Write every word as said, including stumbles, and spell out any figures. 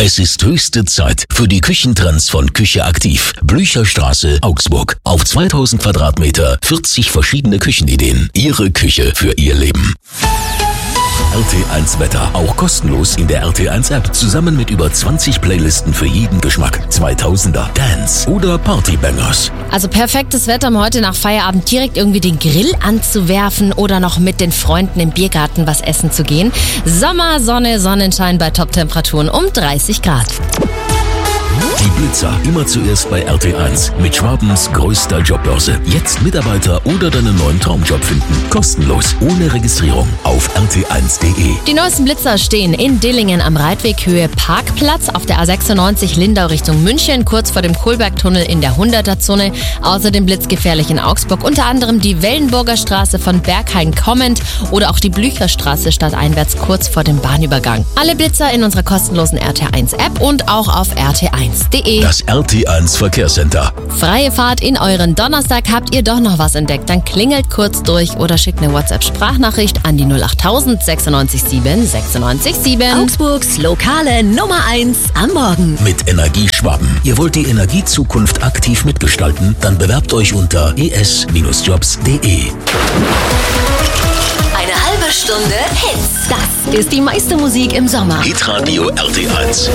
Es ist höchste Zeit für die Küchentrends von Küche Aktiv. Blücherstraße, Augsburg. Auf zweitausend Quadratmeter, vierzig verschiedene Küchenideen. Ihre Küche für Ihr Leben. R T eins Wetter, auch kostenlos in der R T eins App. Zusammen mit über zwanzig Playlisten für jeden Geschmack. zweitausender, Dance oder Partybangers. Also perfektes Wetter, um heute nach Feierabend direkt irgendwie den Grill anzuwerfen oder noch mit den Freunden im Biergarten was essen zu gehen. Sommer, Sonne, Sonnenschein bei Top-Temperaturen um dreißig Grad. Die Blitzer, immer zuerst bei R T eins. Mit Schwabens größter Jobbörse. Jetzt Mitarbeiter oder deinen neuen Traumjob finden. Kostenlos, ohne Registrierung. Auf r t eins punkt de. Die neuesten Blitzer stehen in Dillingen am Reitweg Höhe Parkplatz, auf der A sechsundneunzig Lindau Richtung München, kurz vor dem Kohlbergtunnel in der hunderter-Zone. Außerdem blitzgefährlich in Augsburg, unter anderem die Wellenburger Straße von Berghain kommend oder auch die Blücherstraße stadteinwärts kurz vor dem Bahnübergang. Alle Blitzer in unserer kostenlosen R T eins App und auch auf r t eins punkt de. Das R T eins Verkehrscenter. Freie Fahrt in euren Donnerstag. Habt ihr doch noch was entdeckt? Dann klingelt kurz durch oder schickt eine WhatsApp-Sprachnachricht an die null achttausend sechsundneunzig sieben sechsundneunzig sieben. Augsburgs lokale Nummer eins am Morgen. Mit Energie Schwaben. Ihr wollt die Energiezukunft aktiv mitgestalten? Dann bewerbt euch unter e s jobs punkt de. Eine halbe Stunde Hits. Das ist die meiste Musik im Sommer. Hitradio R T eins.